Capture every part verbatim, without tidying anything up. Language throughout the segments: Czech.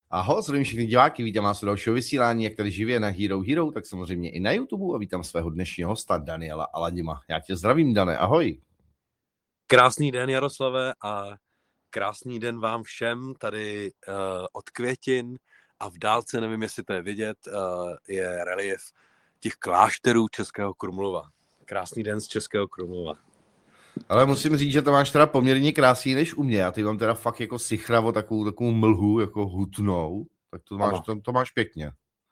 Ahoj, zdravím všechny diváky, vítám vás u dalšího vysílání, jak tady živě na Hero Hero, tak samozřejmě i na YouTube a vítám svého dnešního hosta Daniela Aladima. Já tě zdravím, Dane, ahoj. Krásný den, Jaroslave, a krásný den vám všem tady uh, od Květin a v dálce, nevím, jestli to je vidět, uh, je relief těch klášterů Českého Krumlova. Krásný den z Českého Krumlova. Ale musím říct, že to máš teda poměrně krásný než u mě, a ty mám teda fakt jako sichravo takovou, takovou mlhu, jako hutnou, tak to máš, to, to máš pěkně.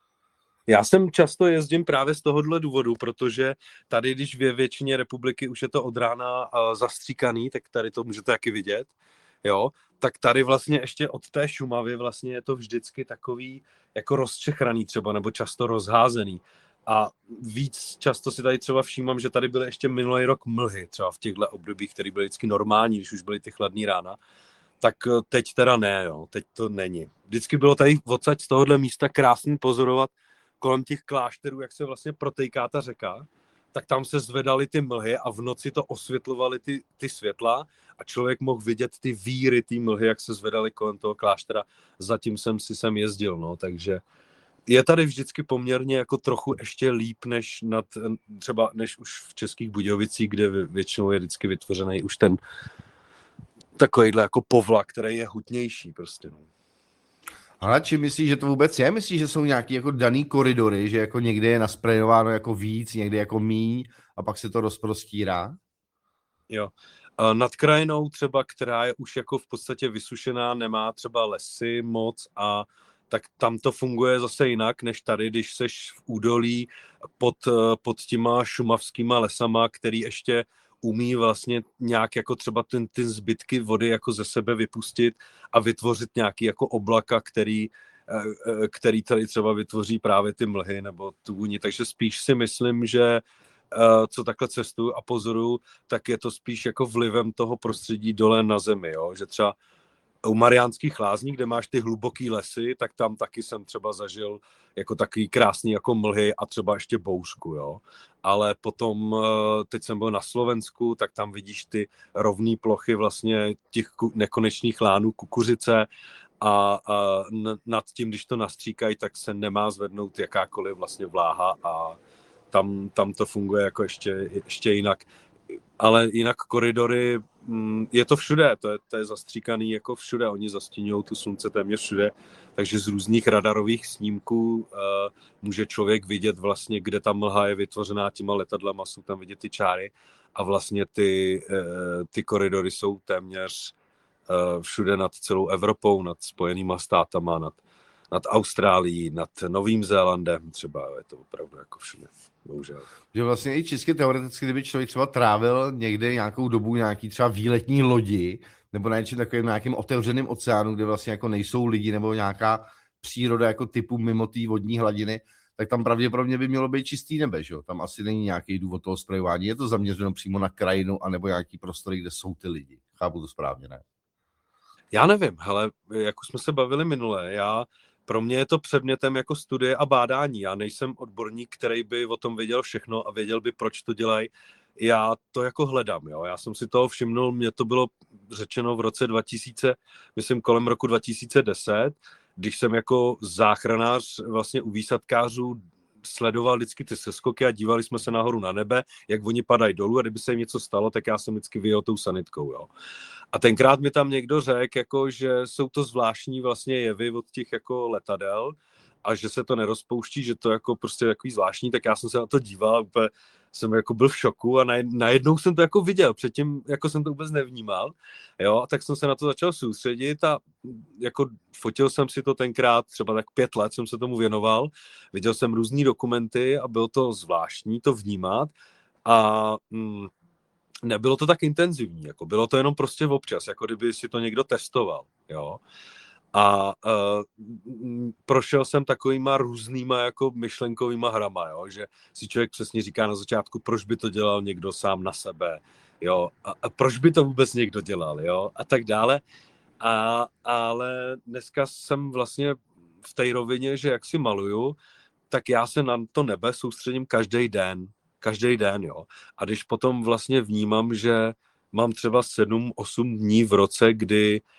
Já jsem často jezdím právě z tohohle důvodu, protože tady, když ve většině republiky už je to od rána uh, zastříkaný, tak tady to můžete taky vidět, jo, tak tady vlastně ještě od té Šumavy vlastně je to vždycky takový jako rozčechraný třeba, nebo často rozházený. A víc často si tady třeba všímám, že tady byly ještě minulý rok mlhy, třeba v těchto obdobích, které byly vždycky normální, když už byly ty chladný rána, tak teď teda ne, jo, teď to není. Vždycky bylo tady odsaď z tohohle místa krásný pozorovat kolem těch klášterů, jak se vlastně protejká ta řeka, tak tam se zvedaly ty mlhy a v noci to osvětlovaly ty, ty světla a člověk mohl vidět ty víry té mlhy, jak se zvedaly kolem toho kláštera. Zatím jsem si sem jezdil, no, takže je tady vždycky poměrně jako trochu ještě líp, než nad, třeba než už v Českých Budějovicích, kde většinou je vždycky vytvořený už ten takovýhle jako povlak, který je hutnější prostě, no. Ale či myslíš, že to vůbec je? Myslíš, že jsou nějaký jako daný koridory, že jako někde je nasprejováno jako víc, někde jako míň a pak se to rozprostírá? Jo. Nad krajinou třeba, která je už jako v podstatě vysušená, nemá třeba lesy moc, a tak tam to funguje zase jinak, než tady, když seš v údolí pod, pod těma šumavskýma lesama, který ještě umí vlastně nějak jako třeba ten, ty zbytky vody jako ze sebe vypustit a vytvořit nějaký jako oblaka, který, který tady třeba vytvoří právě ty mlhy nebo tu vůni. Takže spíš si myslím, že co takhle cestuju a pozoruju, tak je to spíš jako vlivem toho prostředí dole na zemi, jo? Že třeba u Mariánských Lázní, kde máš ty hluboký lesy, tak tam taky jsem třeba zažil jako takový krásný jako mlhy a třeba ještě bouřku, jo. Ale potom, teď jsem byl na Slovensku, tak tam vidíš ty rovné plochy vlastně těch nekonečných lánů kukuřice a, a nad tím, když to nastříkají, tak se nemá zvednout jakákoliv vlastně vláha a tam, tam to funguje jako ještě, ještě jinak. Ale jinak koridory, je to všude, to je, to je zastříkaný jako všude, oni zastíňují tu slunce téměř všude, takže z různých radarových snímků uh, může člověk vidět vlastně, kde ta mlha je vytvořená těma letadlama, jsou tam vidět ty čáry a vlastně ty, uh, ty koridory jsou téměř uh, všude nad celou Evropou, nad Spojenýma státama, nad, nad Austrálií, nad Novým Zélandem třeba, je to opravdu jako všude. Bohužel. Že vlastně i čistě teoreticky, kdyby člověk třeba trávil někde nějakou dobu nějaký třeba výletní lodi, nebo na něčem takovým nějakým otevřeným oceánu, kde vlastně jako nejsou lidi, nebo nějaká příroda jako typu mimo té vodní hladiny, tak tam pravděpodobně by mělo být čistý nebe, že jo? Tam asi není nějaký důvod toho sprejování. Je to zaměřeno přímo na krajinu, anebo nějaký prostory, kde jsou ty lidi. Chápu to správně, ne? Já nevím, hele, jak už jsme se bavili minule, já pro mě je to předmětem jako studie a bádání. Já nejsem odborník, který by o tom věděl všechno a věděl by, proč to dělají. Já to jako hledám, jo. Já jsem si toho všimnul, mně to bylo řečeno v roce dva tisíce, myslím kolem roku dva tisíce deset, když jsem jako záchranář vlastně u výsadkářů sledoval vždycky ty seskoky a dívali jsme se nahoru na nebe, jak oni padají dolů, a kdyby se jim něco stalo, tak já jsem vždycky vyjel tou sanitkou, jo. A tenkrát mi tam někdo řekl, jako, že jsou to zvláštní vlastně jevy od těch jako letadel a že se to nerozpouští, že to jako prostě takový zvláštní, tak já jsem se na to díval, úplně jsem jako byl v šoku a najednou jsem to jako viděl, předtím jako jsem to vůbec nevnímal, jo, a tak jsem se na to začal soustředit a jako fotil jsem si to tenkrát, třeba tak pět let jsem se tomu věnoval, viděl jsem různý dokumenty a bylo to zvláštní to vnímat a mm, nebylo to tak intenzivní, jako bylo to jenom prostě občas, jako kdyby si to někdo testoval, jo. A uh, prošel jsem takovýma různýma jako myšlenkovýma hrama, jo, že si člověk přesně říká na začátku, proč by to dělal někdo sám na sebe, jo, a, a proč by to vůbec někdo dělal, jo, a tak dále. A, ale dneska jsem vlastně v té rovině, že jak si maluju, tak já se na to nebe soustředím každý den, každý den, jo. A když potom vlastně vnímám, že mám třeba sedm, osm dní v roce, kdy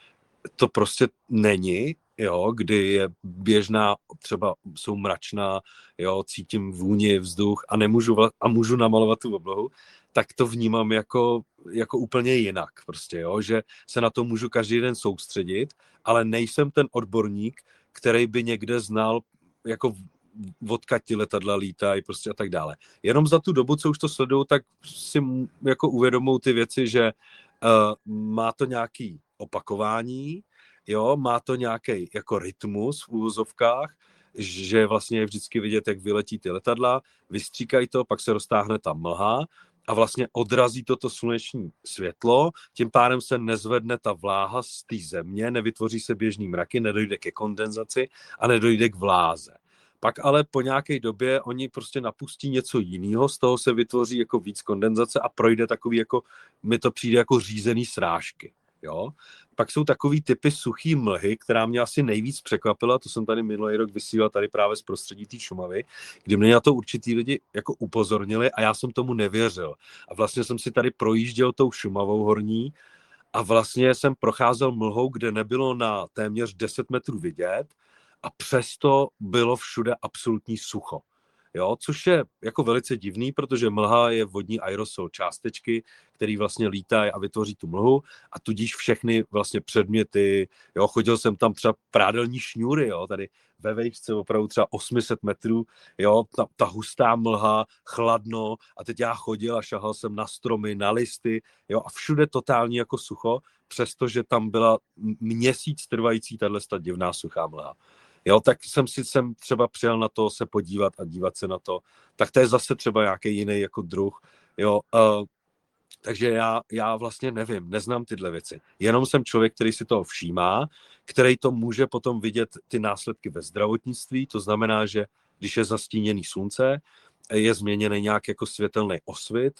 to prostě není, jo, kdy je běžná, třeba jsou mračná, jo, cítím vůni, vzduch a nemůžu a můžu namalovat tu oblohu, tak to vnímám jako, jako úplně jinak prostě, jo, že se na to můžu každý den soustředit, ale nejsem ten odborník, který by někde znal jako odkud ty letadla lítají prostě a tak dále. Jenom za tu dobu, co už to sleduju, tak si jako uvědomují ty věci, že uh, má to nějaký opakování, jo, má to nějaký jako rytmus v úvozovkách, že vlastně je vždycky vidět, jak vyletí ty letadla, vystříkají to, pak se roztáhne ta mlha a vlastně odrazí to to sluneční světlo, tím pádem se nezvedne ta vláha z té země, nevytvoří se běžný mraky, nedojde ke kondenzaci a nedojde k vláze. Pak ale po nějaké době oni prostě napustí něco jiného, z toho se vytvoří jako víc kondenzace a projde takový jako, mi to přijde jako řízený srážky. Jo? Pak jsou takový typy suchý mlhy, která mě asi nejvíc překvapila, to jsem tady minulý rok vysílal tady právě z prostředí té Šumavy, kdy mě na to určitý lidi jako upozornili a já jsem tomu nevěřil. A vlastně jsem si tady projížděl tou Šumavou horní a vlastně jsem procházel mlhou, kde nebylo na téměř deset metrů vidět a přesto bylo všude absolutní sucho. Jo, což je jako velice divný, protože mlha je vodní aerosol, částečky, které vlastně lítají a vytvoří tu mlhu a tudíž všechny vlastně předměty, jo, chodil jsem tam třeba prádelní šňůry, jo, tady ve vejšce opravdu třeba osm set metrů, jo, ta, ta hustá mlha, chladno a teď já chodil a šahal jsem na stromy, na listy, jo, a všude totální jako sucho, přestože tam byla měsíc trvající tato divná suchá mlha. Jo, tak jsem si sem třeba přijel na to se podívat a dívat se na to. Tak to je zase třeba nějaký jiný jako druh. Jo, uh, takže já, já vlastně nevím, neznám tyhle věci. Jenom jsem člověk, který si toho všímá, který to může potom vidět ty následky ve zdravotnictví. To znamená, že když je zastíněný slunce, je změněný nějak jako světelný osvit,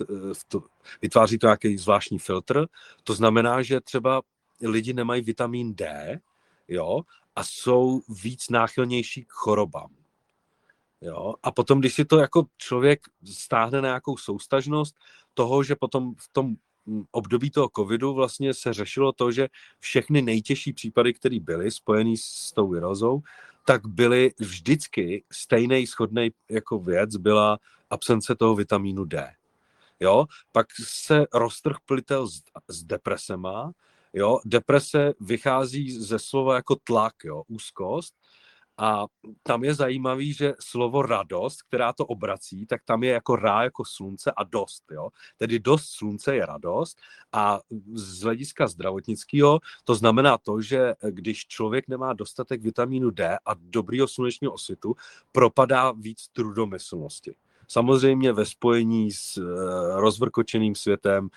vytváří to nějaký zvláštní filtr. To znamená, že třeba lidi nemají vitamin D, jo, a jsou víc náchylnější k chorobám. Jo? A potom, když si to jako člověk stáhne na nějakou soustažnost toho, že potom v tom období toho covidu vlastně se řešilo to, že všechny nejtěžší případy, které byly spojený s tou virozou, tak byly vždycky stejnej shodnej jako věc, byla absence toho vitamínu D. Jo? Pak se roztrh plitel s, s depresema. Jo, deprese vychází ze slova jako tlak, jo, úzkost a tam je zajímavý, že slovo radost, která to obrací, tak tam je jako rá, jako slunce a dost, jo. Tedy dost slunce je radost a z hlediska zdravotnického to znamená to, že když člověk nemá dostatek vitamínu D a dobrýho slunečního osvitu, propadá víc trudomyslnosti. Samozřejmě ve spojení s uh, rozvrkočeným světem,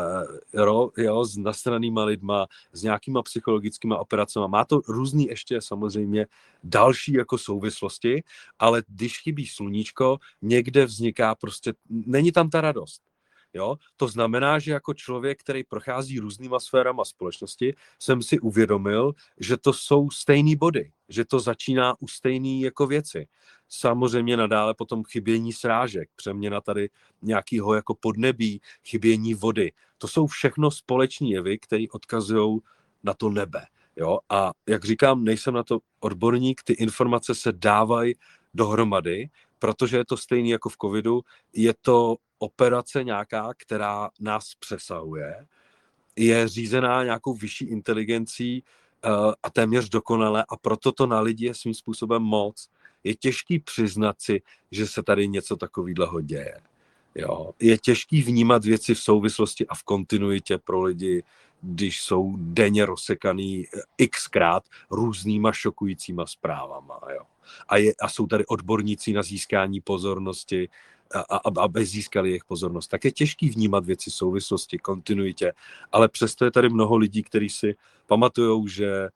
uh, jo, s nasranýma lidma, s nějakýma psychologickýma operacemi. Má to různý ještě samozřejmě další jako souvislosti, ale když chybí sluníčko, někde vzniká prostě, není tam ta radost. Jo? To znamená, že jako člověk, který prochází různýma sférama společnosti, jsem si uvědomil, že to jsou stejný body, že to začíná u stejný jako věci. Samozřejmě nadále potom chybění srážek, přeměna tady nějakého jako podnebí, chybění vody. To jsou všechno společní jevy, které odkazují na to nebe. Jo? A jak říkám, nejsem na to odborník, ty informace se dávají dohromady, protože je to stejný jako v covidu, je to operace nějaká, která nás přesahuje, je řízená nějakou vyšší inteligencí uh, a téměř dokonale a proto to na lidi je svým způsobem moc. Je těžký přiznat si, že se tady něco takového děje. Jo? Je těžký vnímat věci v souvislosti a v kontinuitě pro lidi, když jsou denně rozsekaný xkrát různýma šokujícíma zprávama. Jo? A, je, a jsou tady odborníci na získání pozornosti, a, a, aby získali jejich pozornost. Tak je těžký vnímat věci v souvislosti, kontinuitě, ale přesto je tady mnoho lidí, kteří si pamatujou, že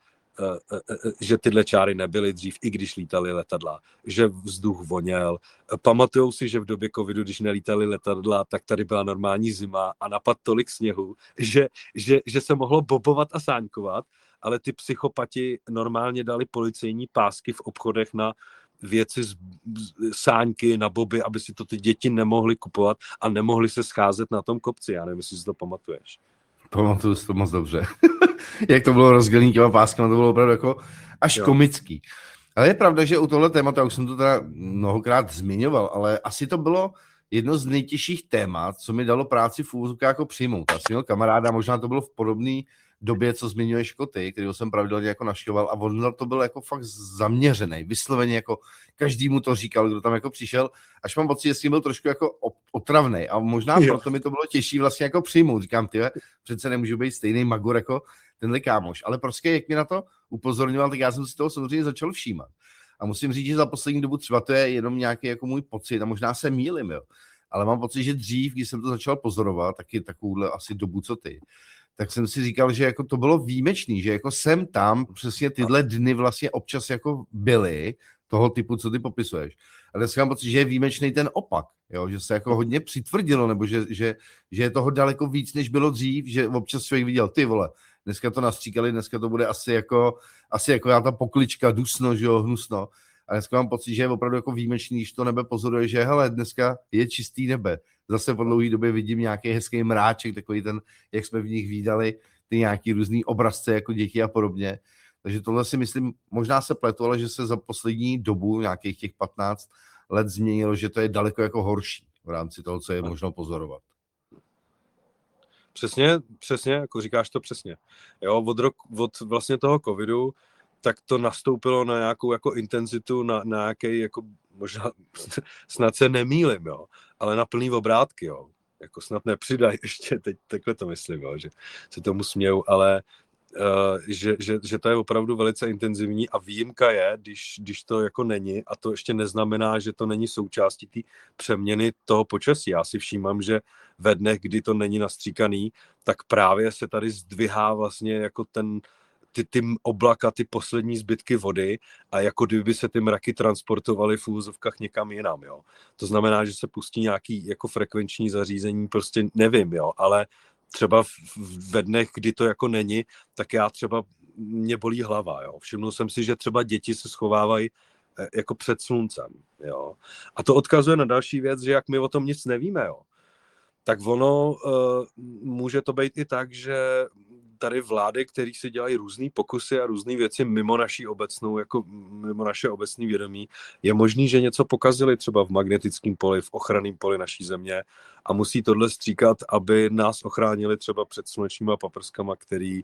že tyhle čáry nebyly dřív, i když lítaly letadla, že vzduch voněl. Pamatujou si, že v době covidu, když nelítaly letadla, tak tady byla normální zima a napad tolik sněhu, že, že, že se mohlo bobovat a sáňkovat, ale ty psychopati normálně dali policejní pásky v obchodech na věci z sáňky, na boby, aby si to ty děti nemohly kupovat a nemohly se scházet na tom kopci. Já nevím, jestli si to pamatuješ. Pamatuju si to moc dobře. jak to bylo rozdělený těma páskama, to bylo opravdu jako až Jo. komický. Ale je pravda, že u tohle tématu, já už jsem to teda mnohokrát zmiňoval, ale asi to bylo jedno z nejtěžších témat, co mi dalo práci v úvozovkách jako přijmout. Já jsem měl kamaráda, možná to bylo v podobné době, co zmiňuješ jako ty, kterého jsem pravidelně jako navštěvoval a on to byl jako fakt zaměřený, vysloveně jako každý mu to říkal, kdo tam jako přišel, až mám pocit, že s tím byl trošku jako otravnej a možná Jo. proto mi to bylo těžší vlastně jako přijmout. Říkám, ty, přece nemůžu být stejný magor jako tenhle kámoš, ale prostě jak mi na to upozorňoval, tak já jsem si toho samozřejmě začal všímat. A musím říct, že za poslední dobu třeba to je jenom nějaký jako můj pocit a možná se mýlim, jo. Ale mám pocit, že dřív, když jsem to začal pozorovat, taky takovouhle asi dobu, co ty, tak jsem si říkal, že jako to bylo výjimečný, že jako sem tam přesně tyhle dny vlastně občas jako byly toho typu, co ty popisuješ. Ale dneska mám pocit, že je výjimečný ten opak, jo? Že se jako hodně přitvrdilo, nebo že, že, že je toho daleko víc, než bylo dřív, že občas člověk viděl, ty vole, dneska to nastříkali, dneska to bude asi jako, asi jako já ta poklička, dusno, že jo, hnusno. A dneska mám pocit, že je opravdu jako výjimečný, když to nebe pozoruje, že hele, dneska je čistý nebe. Zase po dlouhé době vidím nějaký hezký mráček, takový ten, jak jsme v nich vídali, ty nějaký různý obrazce jako děti a podobně. Takže tohle si myslím, možná se pletu, ale že se za poslední dobu, nějakých těch patnáct let změnilo, že to je daleko jako horší v rámci toho, co je možno pozorovat. Přesně, přesně, jako říkáš to přesně. Jo, od, rok, od vlastně toho covidu, tak to nastoupilo na nějakou jako intenzitu, na, na nějaký, jako možná, snad se nemýlim, jo, ale na plný obrátky, jo. Jako snad nepřidaj ještě, teď takhle to myslím, jo, že se tomu smějou, ale uh, že, že, že to je opravdu velice intenzivní a výjimka je, když, když to jako není a to ještě neznamená, že to není součástí té přeměny toho počasí. Já si všímám, že ve dnech, kdy to není nastříkaný, tak právě se tady zdvihá vlastně jako ten ty, ty oblaka, ty poslední zbytky vody a jako kdyby se ty mraky transportovaly v úvozovkách někam jinam, jo. To znamená, že se pustí nějaký jako frekvenční zařízení, prostě nevím, jo, ale třeba v, ve dnech, kdy to jako není, tak já třeba mě bolí hlava, jo. Všimnul jsem si, že třeba děti se schovávají jako před sluncem, jo. A to odkazuje na další věc, že jak my o tom nic nevíme, jo, tak ono uh, může to být i tak, že tady vlády, které si dělají různý pokusy a různé věci mimo naší obecnou, jako mimo naše obecné vědomí, je možný, že něco pokazili třeba v magnetickém poli, v ochranném poli naší země a musí tohle stříkat, aby nás ochránili třeba před slunečníma paprskama, který,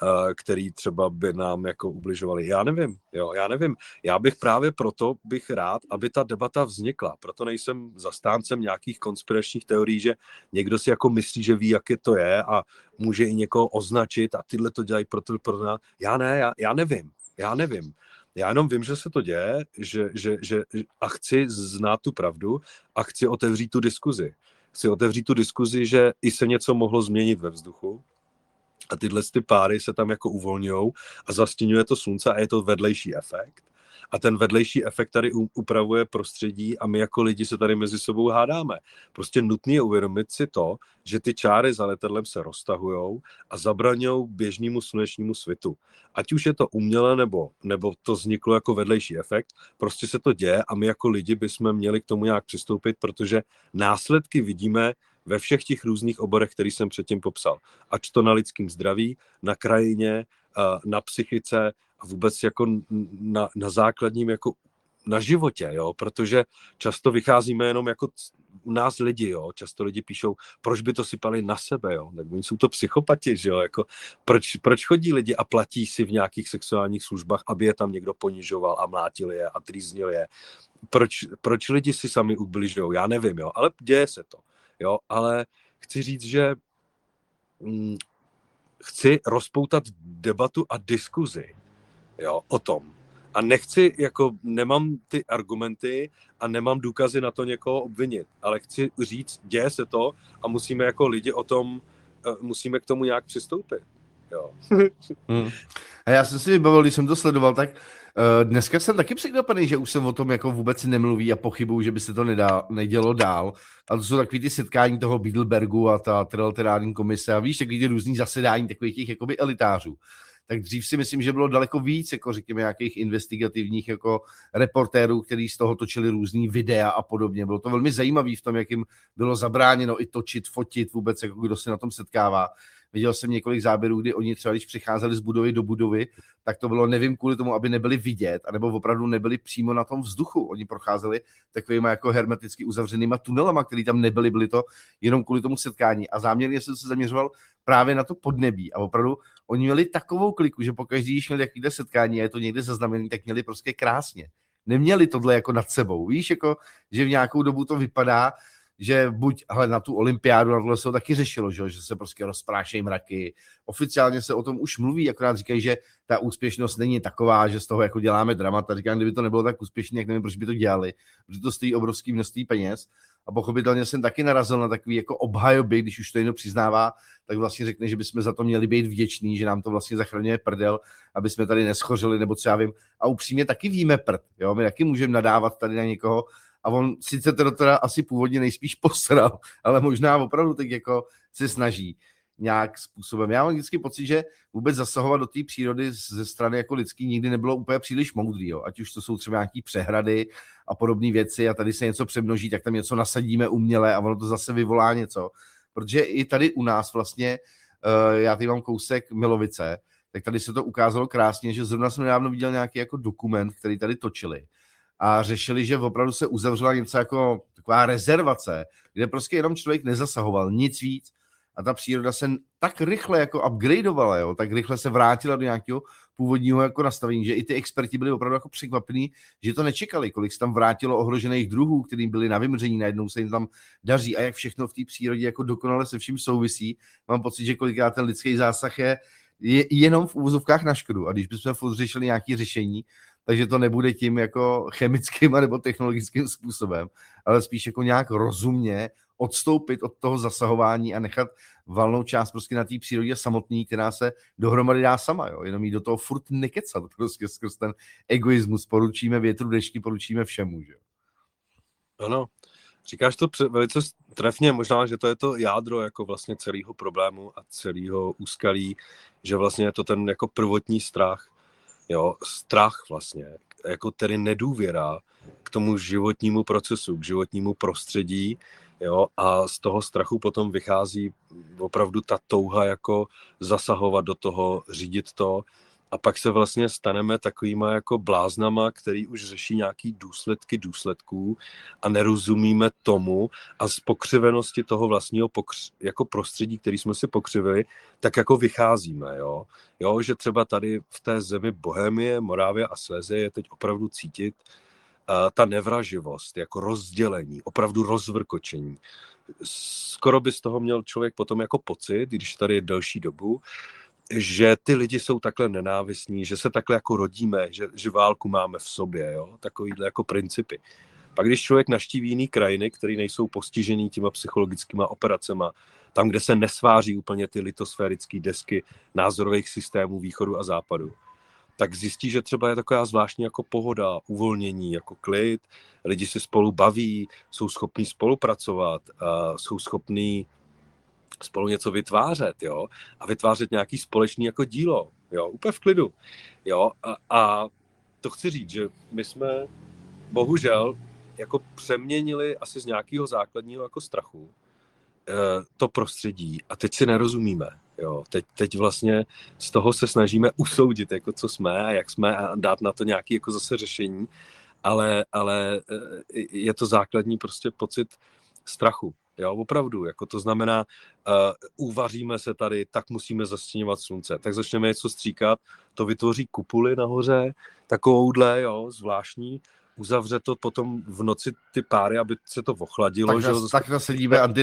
který třeba by nám jako ubližovali. Já nevím, jo, já nevím. Já bych právě proto bych rád, aby ta debata vznikla. Proto nejsem zastáncem nějakých konspiračních teorií, že někdo si jako myslí, že ví, jaké to je a může i někoho označit a tyhle to dělají proto, proto nás. Já ne, já, já nevím, já nevím. Já jenom vím, že se to děje, že, že, že, a chci znát tu pravdu a chci otevřít tu diskuzi. Chci otevřít tu diskuzi, že i se něco mohlo změnit ve vzduchu, a tyhle ty páry se tam jako uvolňujou a zastíňuje to slunce a je to vedlejší efekt. A ten vedlejší efekt tady upravuje prostředí a my jako lidi se tady mezi sebou hádáme. Prostě nutné je uvědomit si to, že ty čáry za letadlem se roztahujou a zabraňují běžnému slunečnímu svitu. Ať už je to umělé nebo, nebo to vzniklo jako vedlejší efekt, prostě se to děje a my jako lidi bychom měli k tomu nějak přistoupit, protože následky vidíme ve všech těch různých oborech, který jsem předtím popsal. Ať to na lidském zdraví, na krajině, na psychice a vůbec jako na, na základním, jako na životě, jo, protože často vycházíme jenom jako u nás lidi, jo, často lidi píšou, proč by to sypali na sebe, jo, tak oni jsou to psychopati, že jo, jako proč, proč chodí lidi a platí si v nějakých sexuálních službách, aby je tam někdo ponižoval a mlátil je a trýznil je. Proč, proč lidi si sami ubližují, já nevím, jo, ale děje se to. Jo, ale chci říct, že hm, chci rozpoutat debatu a diskuzi, jo, o tom. A nechci, jako nemám ty argumenty a nemám důkazy na to někoho obvinit, ale chci říct, děje se to a musíme jako lidi o tom, musíme k tomu nějak přistoupit. Jo. hmm. A já jsem si vybavil, když jsem to sledoval, tak uh, dneska jsem taky překvapený, že už se o tom jako vůbec nemluví a pochybuju, že by se to nedá, nedělo dál. A to jsou takový ty setkání toho Bilderbergu a ta trilaterální komise a víš, takový ty různý zasedání takových těch jakoby elitářů. Tak dřív si myslím, že bylo daleko víc, jako řekněme, nějakých investigativních jako reportérů, kteří z toho točili různý videa a podobně. Bylo to velmi zajímavé v tom, jak jim bylo zabráněno i točit, fotit vůbec, jako kdo se na tom setkává. Viděl jsem několik záběrů, kdy oni třeba, když přicházeli z budovy do budovy, tak to bylo, nevím, kvůli tomu, aby nebyli vidět, anebo opravdu nebyli přímo na tom vzduchu. Oni procházeli takovýma jako hermeticky uzavřenýma tunelama, které tam nebyly, byly to jenom kvůli tomu setkání. A záměrně jsem se zaměřoval právě na to podnebí. A opravdu oni měli takovou kliku, že pokaždý, když měli takovýhle setkání, a je to někde zaznamené, tak měli prostě krásně. Neměli tohle jako nad sebou. Víš, jako, že v nějakou dobu to vypadá, že buď, hele, na tu olympiádu, na tohle se to taky řešilo, že, že se prostě rozprášejí mraky. Oficiálně se o tom už mluví, akorát říkají, že ta úspěšnost není taková, že z toho jako děláme dramata. Říkám, kdyby to nebylo tak úspěšné, jak nevím, proč by to dělali, protože to stojí obrovský množství peněz. A pochopitelně jsem taky narazil na takový jako obhajoby, když už to jedno přiznává, tak vlastně řekne, že bychom za to měli být vděční, že nám to vlastně zachraňuje prdel, aby jsme tady neschořili, nebo co já vím. A upřímně taky víme prd, jo, my taky můžeme nadávat tady na někoho, a on sice teda, teda asi původně nejspíš posral, ale možná opravdu teď jako se snaží nějak způsobem. Já mám vždycky pocit, že vůbec zasahovat do té přírody ze strany jako lidský nikdy nebylo úplně příliš moudrý, jo. Ať už to jsou třeba nějaký přehrady a podobné věci a tady se něco přemnoží, tak tam něco nasadíme uměle a ono to zase vyvolá něco. Protože i tady u nás vlastně, uh, já tady mám kousek Milovice, tak tady se to ukázalo krásně, že zrovna jsem nedávno viděl nějaký jako dokument, který tady točili a řešili, že opravdu se uzavřela něco jako taková rezervace, kde prostě jenom člověk nezasahoval, nic víc. A ta příroda se tak rychle jako upgradeovala, jo, tak rychle se vrátila do nějakého původního jako nastavení, že i ty experti byli opravdu jako překvapení, že to nečekali, kolik se tam vrátilo ohrožených druhů, který byli na vymření, najednou se jim tam daří a jak všechno v té přírodě jako dokonale se vším souvisí. Mám pocit, že kolikrát ten lidský zásah je, je jenom v úvozovkách na škodu. A když bychom furt řešili nějaké řešení, takže to nebude tím jako chemickým nebo technologickým způsobem, ale spíš jako nějak rozumně odstoupit od toho zasahování a nechat valnou část prostě na té přírodě samotný, která se dohromady dá sama, jo? Jenom jí do toho furt nekecat, prostě skrz ten egoismus, poručíme větru, dešti, poručíme všemu, že? Ano, říkáš to velice trefně, možná, že to je to jádro jako vlastně celého problému a celého úskalí, že vlastně je to ten jako prvotní strach, jo, strach vlastně, jako tedy nedůvěra k tomu životnímu procesu, k životnímu prostředí, jo, a z toho strachu potom vychází opravdu ta touha jako zasahovat do toho, řídit to a pak se vlastně staneme takovýma jako bláznama, který už řeší nějaký důsledky důsledků a nerozumíme tomu a z pokřivenosti toho vlastního pokř- jako prostředí, který jsme si pokřivili, tak jako vycházíme, jo. Jo, že třeba tady v té zemi Bohemie, Moravia a Slezie je teď opravdu cítit uh, ta nevraživost, jako rozdělení, opravdu rozvrkočení. Skoro by z toho měl člověk potom jako pocit, když tady je delší dobu, že ty lidi jsou takhle nenávistní, že se takhle jako rodíme, že, že válku máme v sobě, jo? Takovýhle jako principy. Pak když člověk navštíví jiný krajiny, které nejsou postižený těma psychologickýma operacema, tam, kde se nesváří úplně ty litosférické desky názorových systémů východu a západu, tak zjistí, že třeba je taková zvláštní jako pohoda, uvolnění, jako klid, lidi se spolu baví, jsou schopní spolupracovat, a jsou schopní spolu něco vytvářet, jo, a vytvářet nějaký společný jako dílo, jo, úplně v klidu, jo, a, a to chci říct, že my jsme bohužel jako přeměnili asi z nějakého základního jako strachu eh, to prostředí a teď si nerozumíme, jo, teď, teď vlastně z toho se snažíme usoudit, jako co jsme a jak jsme a dát na to nějaké jako zase řešení, ale, ale eh, je to základní prostě pocit strachu. Jo, opravdu, jako to znamená, uh, uvaříme se tady, tak musíme zastíňovat slunce, tak začneme něco stříkat, to vytvoří kupuly nahoře, takovouhle, jo, zvláštní, uzavře to potom v noci ty páry, aby se to ochladilo. Tak, že nas, jo, tak nasadíme anti